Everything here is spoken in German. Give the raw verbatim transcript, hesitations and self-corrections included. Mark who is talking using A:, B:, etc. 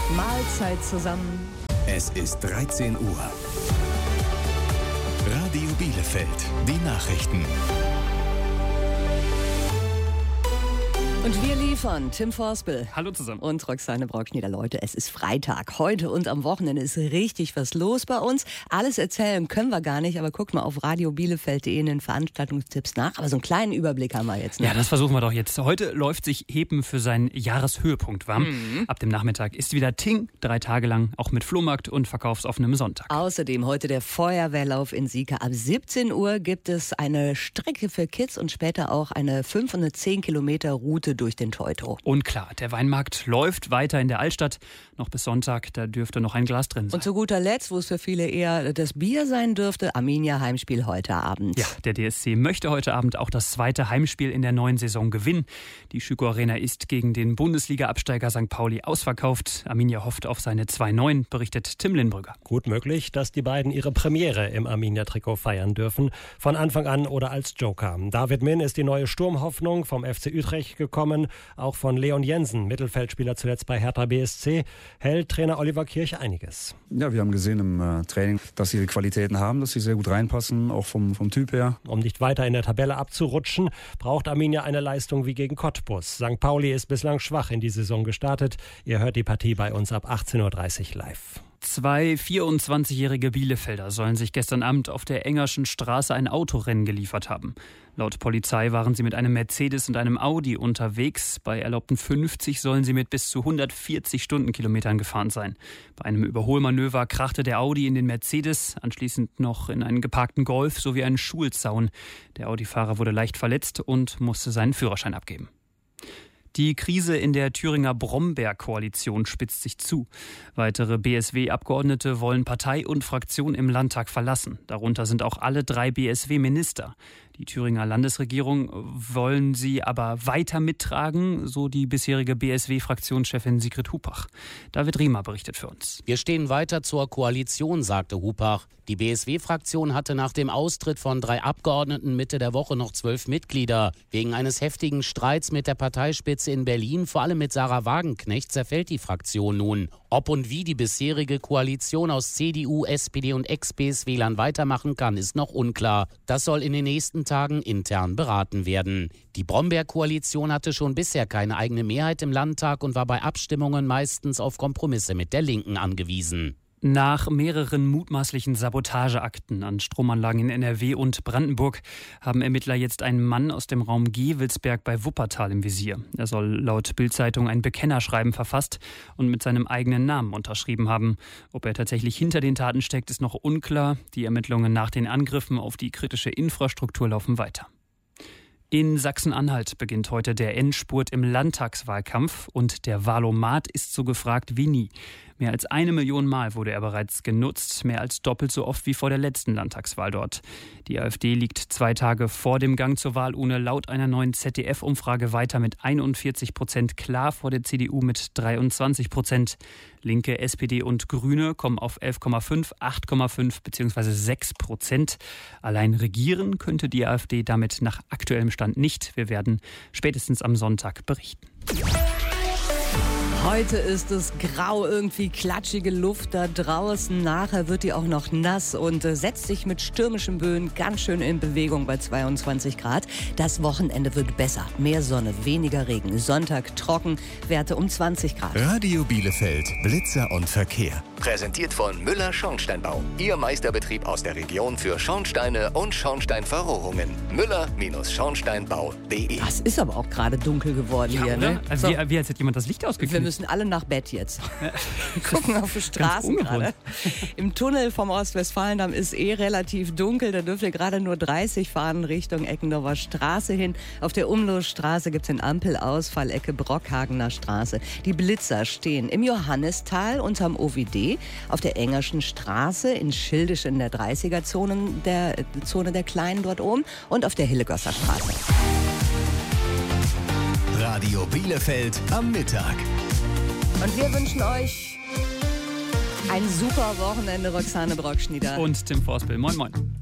A: Mahlzeit zusammen.
B: Es ist dreizehn Uhr. Radio Bielefeld, die Nachrichten.
A: Und wir liefern Tim Forspel.
C: Hallo zusammen.
A: Und Roxane Brockschnieder. Leute, es ist Freitag. Heute und am Wochenende ist richtig was los bei uns. Alles erzählen können wir gar nicht, aber guckt mal auf radio bielefeld punkt de in den Veranstaltungstipps nach. Aber so einen kleinen Überblick haben wir jetzt. Ne?
C: Ja, das versuchen wir doch jetzt. Heute läuft sich Heben für seinen Jahreshöhepunkt warm. Mhm. Ab dem Nachmittag ist wieder Ting, drei Tage lang, auch mit Flohmarkt und verkaufsoffenem Sonntag.
A: Außerdem heute der Feuerwehrlauf in Sieke. Ab siebzehn Uhr gibt es eine Strecke für Kids und später auch eine fünfhundertzehn Kilometer Route durch den Teutow.
C: Und klar, der Weinmarkt läuft weiter in der Altstadt. Noch bis Sonntag, da dürfte noch ein Glas drin sein.
A: Und zu guter Letzt, wo es für viele eher das Bier sein dürfte, Arminia Heimspiel heute Abend.
C: Ja, der D S C möchte heute Abend auch das zweite Heimspiel in der neuen Saison gewinnen. Die Schüko Arena ist gegen den Bundesliga-Absteiger Sankt Pauli ausverkauft. Arminia hofft auf seine zwei neun, berichtet Tim Lindbrügger.
D: Gut möglich, dass die beiden ihre Premiere im Arminia-Trikot feiern dürfen. Von Anfang an oder als Joker. David Min ist die neue Sturmhoffnung vom F C Utrecht gekommen. Auch von Leon Jensen, Mittelfeldspieler zuletzt bei Hertha B S C, hält Trainer Oliver Kirch einiges.
E: Ja, wir haben gesehen im äh, Training, dass sie ihre Qualitäten haben, dass sie sehr gut reinpassen, auch vom, vom Typ her.
D: Um nicht weiter in der Tabelle abzurutschen, braucht Arminia eine Leistung wie gegen Cottbus. Sankt Pauli ist bislang schwach in die Saison gestartet. Ihr hört die Partie bei uns ab achtzehn Uhr dreißig live.
C: Zwei vierundzwanzigjährige Bielefelder sollen sich gestern Abend auf der Engerschen Straße ein Autorennen geliefert haben. Laut Polizei waren sie mit einem Mercedes und einem Audi unterwegs. Bei erlaubten fünfzig sollen sie mit bis zu hundertvierzig Stundenkilometern gefahren sein. Bei einem Überholmanöver krachte der Audi in den Mercedes, anschließend noch in einen geparkten Golf sowie einen Schulzaun. Der Audi-Fahrer wurde leicht verletzt und musste seinen Führerschein abgeben. Die Krise in der Thüringer Brombeer-Koalition spitzt sich zu. Weitere B S W-Abgeordnete wollen Partei und Fraktion im Landtag verlassen. Darunter sind auch alle drei B S W-Minister. Die Thüringer Landesregierung wollen sie aber weiter mittragen, so die bisherige B S W-Fraktionschefin Sigrid Hupach. David Riemer berichtet für uns.
F: Wir stehen weiter zur Koalition, sagte Hupach. Die B S W-Fraktion hatte nach dem Austritt von drei Abgeordneten Mitte der Woche noch zwölf Mitglieder. Wegen eines heftigen Streits mit der Parteispitze in Berlin, vor allem mit Sarah Wagenknecht, zerfällt die Fraktion nun. Ob und wie die bisherige Koalition aus C D U, S P D und Ex-B S W-Lern weitermachen kann, ist noch unklar. Das soll in den nächsten Tagen intern beraten werden. Die Brombeer-Koalition hatte schon bisher keine eigene Mehrheit im Landtag und war bei Abstimmungen meistens auf Kompromisse mit der Linken angewiesen.
C: Nach mehreren mutmaßlichen Sabotageakten an Stromanlagen in N R W und Brandenburg haben Ermittler jetzt einen Mann aus dem Raum Gewelsberg bei Wuppertal im Visier. Er soll laut Bild-Zeitung ein Bekennerschreiben verfasst und mit seinem eigenen Namen unterschrieben haben. Ob er tatsächlich hinter den Taten steckt, ist noch unklar. Die Ermittlungen nach den Angriffen auf die kritische Infrastruktur laufen weiter. In Sachsen-Anhalt beginnt heute der Endspurt im Landtagswahlkampf und der Wahlomat ist so gefragt wie nie. Mehr als eine Million Mal wurde er bereits genutzt, mehr als doppelt so oft wie vor der letzten Landtagswahl dort. Die AfD liegt zwei Tage vor dem Gang zur Wahlurne laut einer neuen Z D F-Umfrage weiter mit einundvierzig Prozent, klar vor der C D U mit dreiundzwanzig Prozent. Linke, S P D und Grüne kommen auf elf Komma fünf, acht Komma fünf bzw. sechs Prozent. Allein regieren könnte die AfD damit nach aktuellem Stand nicht. Wir werden spätestens am Sonntag berichten.
A: Heute ist es grau, irgendwie klatschige Luft da draußen. Nachher wird die auch noch nass und äh, setzt sich mit stürmischen Böen ganz schön in Bewegung bei zweiundzwanzig Grad. Das Wochenende wird besser. Mehr Sonne, weniger Regen. Sonntag trocken, Werte um zwanzig Grad.
B: Radio Bielefeld, Blitzer und Verkehr. Präsentiert von Müller Schornsteinbau. Ihr Meisterbetrieb aus der Region für Schornsteine und Schornsteinverrohrungen. Müller Schornsteinbau punkt de.
A: Das ist aber auch gerade dunkel geworden
C: Ja,
A: hier.
C: oder?
A: Ne?
C: Also
A: So.
C: wie, wie als hätte jemand das Licht
A: Wir
C: ausgeknipst.
A: müssen alle nach Bett jetzt. Gucken auf die Straßen
C: ungewohnt.
A: gerade. Im Tunnel vom Ostwestfalendamm ist eh relativ dunkel. Da dürft ihr gerade nur dreißig fahren Richtung Eckendorfer Straße hin. Auf der Umlosstraße gibt es den Ampelausfall, Ecke Brockhagener Straße. Die Blitzer stehen im Johannistal unterm O V D, auf der Engerschen Straße, in Schildisch in der dreißiger-Zone der, Zone der Kleinen dort oben und auf der Hillegosser Straße.
B: Radio Bielefeld am Mittag.
A: Und wir wünschen euch ein super Wochenende, Roxane Brockschnieder.
C: Und Tim Forspel. Moin, moin.